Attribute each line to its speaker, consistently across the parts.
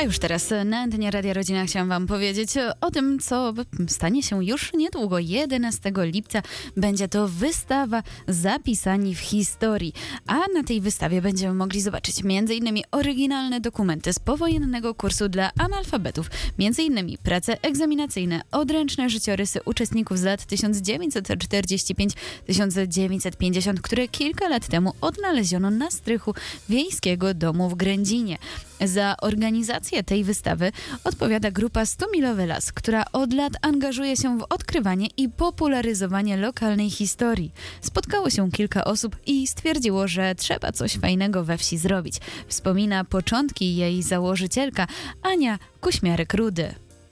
Speaker 1: już teraz na antenie Radia Rodzina chciałam wam powiedzieć o tym, co stanie się już niedługo. 11 lipca będzie to wystawa Zapisani w historii. A na tej wystawie będziemy mogli zobaczyć m.in. oryginalne dokumenty z powojennego kursu dla analfabetów, m.in. prace egzaminacyjne, odręczne życiorysy uczestników z lat 1945-1950, które kilka lat temu odnaleziono na strychu Wiejskiego Domu w Grędzinie. Za organizację tej wystawy odpowiada grupa 100-milowy las, która od lat angażuje się w odkrywanie i popularyzowanie lokalnej historii. Spotkało się kilka osób i stwierdziło, że trzeba coś fajnego we wsi zrobić. Wspomina początki jej założycielka Ania Kuśmiarek-Rudy.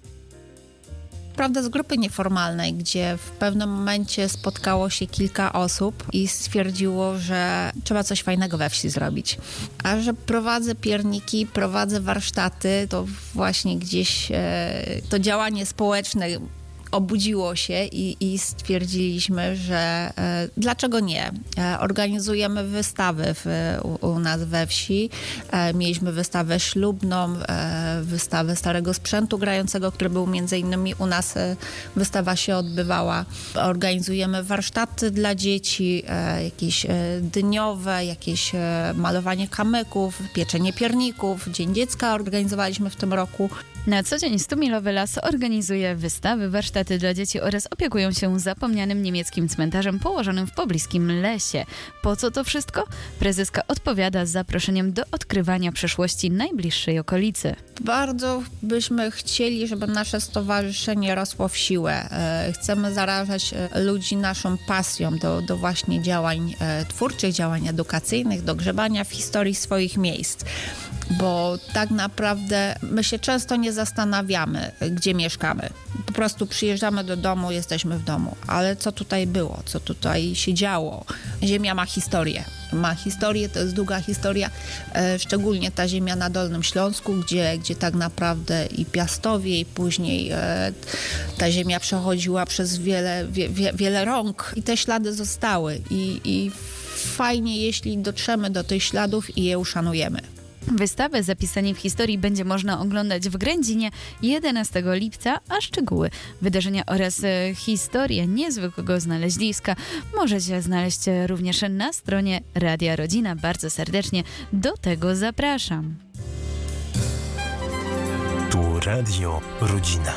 Speaker 2: Prawda, z grupy nieformalnej, gdzie w pewnym momencie spotkało się kilka osób i stwierdziło, że trzeba coś fajnego we wsi zrobić. A że prowadzę pierniki, prowadzę warsztaty, to właśnie gdzieś to działanie społeczne obudziło się i stwierdziliśmy, że dlaczego nie? Organizujemy wystawy u nas we wsi. Mieliśmy wystawę ślubną, wystawę starego sprzętu grającego, który był między innymi u nas. Wystawa się odbywała. Organizujemy warsztaty dla dzieci, jakieś dyniowe, jakieś malowanie kamyków, pieczenie pierników. Dzień Dziecka organizowaliśmy w tym roku.
Speaker 1: Na co dzień 100-milowy las organizuje wystawy, warsztaty dla dzieci oraz opiekują się zapomnianym niemieckim cmentarzem położonym w pobliskim lesie. Po co to wszystko? Prezeska odpowiada z zaproszeniem do odkrywania przeszłości najbliższej okolicy.
Speaker 2: Bardzo byśmy chcieli, żeby nasze stowarzyszenie rosło w siłę. Chcemy zarażać ludzi naszą pasją do właśnie działań twórczych, działań edukacyjnych, do grzebania w historii swoich miejsc. Bo tak naprawdę my się często nie zastanawiamy, gdzie mieszkamy. Po prostu przyjeżdżamy do domu, jesteśmy w domu. Ale co tutaj było? Co tutaj się działo? Ziemia ma historię. Ma historię, to jest długa historia, szczególnie ta ziemia na Dolnym Śląsku, gdzie tak naprawdę i Piastowie, i później ta ziemia przechodziła przez wiele rąk i te ślady zostały. I fajnie, jeśli dotrzemy do tych śladów i je uszanujemy.
Speaker 1: Wystawę Zapisani w historii będzie można oglądać w Grędzinie 11 lipca, a szczegóły wydarzenia oraz historię niezwykłego znaleziska możecie znaleźć również na stronie Radia Rodzina. Bardzo serdecznie do tego zapraszam.
Speaker 3: Tu Radio Rodzina.